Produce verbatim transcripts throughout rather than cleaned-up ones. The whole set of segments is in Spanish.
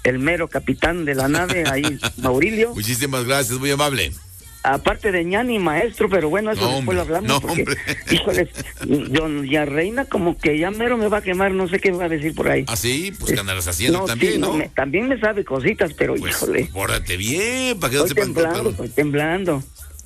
el mero capitán de la nave, ahí, Maurilio. Muchísimas gracias, muy amable. Aparte de ñani, maestro, pero bueno, eso No, después hombre, lo hablamos. no, porque, hombre. híjoles, doña Reina como que ya mero me va a quemar, no sé qué va a decir por ahí. ¿Ah, sí? Pues que andarás haciendo No, también, sí, ¿no? me, también me sabe cositas, pero Pues, híjole. pórtate bien, para que no Estoy sepan. temblando, estoy temblando.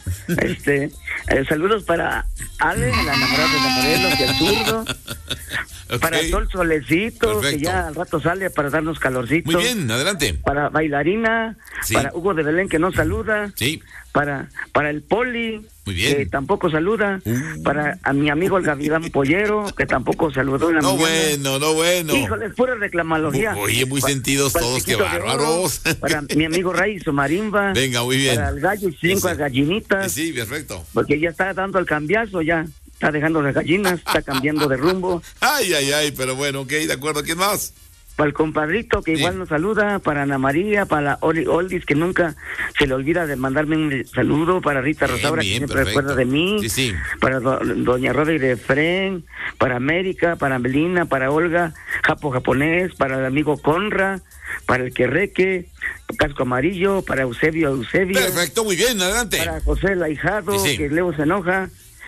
Este, eh, saludos para Ale, la enamorada de la Morelos y el zurdo. Okay. Para Sol Solecito, Perfecto. que ya al rato sale para darnos calorcito. Muy bien, adelante. Para Bailarina, Sí. para Hugo de Belén, que no saluda. Sí. Para, para el Poli, Muy bien. que tampoco saluda. Uh. Para a mi amigo el Gavilán Pollero, que tampoco saludó en la No mañana. bueno, no bueno. Híjole, es pura reclamología. Oye, muy Pa- sentidos para el todos, qué Chiquito de Oro, bárbaros. Para mi amigo Ray y su marimba. Venga, muy bien. Para el gallo y cinco Ese. gallinitas. Sí, perfecto. Porque ya está dando el cambiazo, ya está dejando las gallinas, está cambiando de rumbo. Ay, ay, ay, pero bueno, ok, de acuerdo. ¿Quién más? Para el compadrito que Sí. igual nos saluda, para Ana María, para la Oli Oldis, que nunca se le olvida de mandarme un saludo, para Rita Bien, Rosaura, bien, que siempre perfecto. recuerda de mí, Sí, sí. para do- doña Roda y de Fren, para América, para Melina, para Olga, Japo Japonés, para el amigo Conra, para el Querreque, Casco Amarillo, para Eusebio Eusebio, Perfecto, muy bien, adelante. para José el ahijado, Sí, sí. que luego se enoja.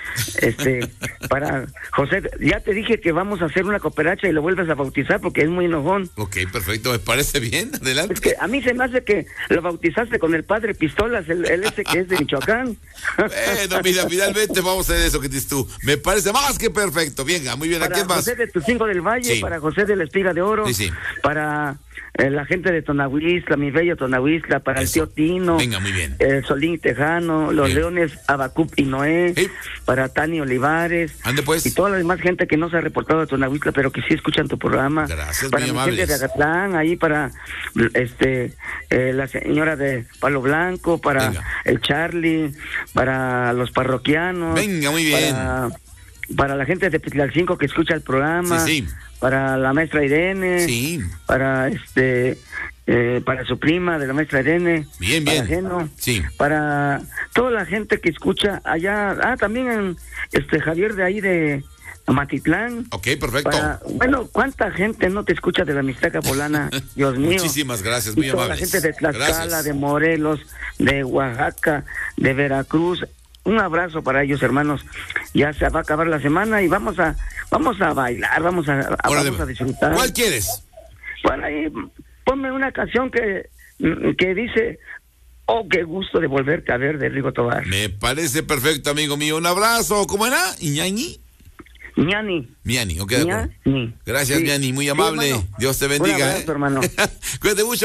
Este, para José, ya te dije que vamos a hacer una cooperacha y lo vuelves a bautizar porque es muy enojón. Ok, perfecto, me parece bien, adelante. Es que a mí se me hace que lo bautizaste con el padre Pistolas, el, el ese que es de Michoacán. Bueno, mira, finalmente vamos a hacer eso que dices tú. Me parece más que perfecto. Venga, muy bien, ¿a Para quién más? José de Tucingo del Valle, Sí. para José de la Espiga de Oro, Sí, sí. para eh, la gente de Tonahuistla, mi bello Tonahuistla, para Eso. el tío Tino, Venga, muy bien. el Solín Tejano, los Bien. Leones Abacup y Noé, Sí. para Tani Olivares, Ande pues. y toda la demás gente que no se ha reportado de Tonahuistla, pero que sí escuchan tu programa. Gracias, para muy mi amables. gente de Agatlán, ahí para este eh, la señora de Palo Blanco, para Venga. el Charlie, para los parroquianos. Venga, muy bien. Para, para la gente de Pitlalcinco que escucha el programa. Sí, sí. Para la maestra Irene. Sí. Para este eh, para su prima de la maestra Irene. Bien, para bien. Geno, Sí. para toda la gente que escucha allá, ah, también en, este Javier de ahí de Matitlán. Ok, perfecto. Para, bueno, ¿cuánta gente no te escucha de la Mixteca Poblana? Dios mío. Muchísimas gracias, Y muy toda amables. la gente de Tlaxcala, Gracias. de Morelos, de Oaxaca, de Veracruz. Un abrazo para ellos, hermanos. Ya se va a acabar la semana y vamos a vamos a bailar, vamos a, a- Órale. vamos a disfrutar. ¿Cuál quieres? Bueno, ahí, ponme una canción que que dice, oh, qué gusto de volverte a ver, de Rigo Tobar. Me parece perfecto, amigo mío. Un abrazo. ¿Cómo era? ¿Iñañi? Ñani. Miani, ok, de acuerdo. Ñani. Gracias, Sí. Miani, muy Sí, amable. hermano. Dios te Un bendiga. abrazo, ¿eh? hermano. Cuídate mucho.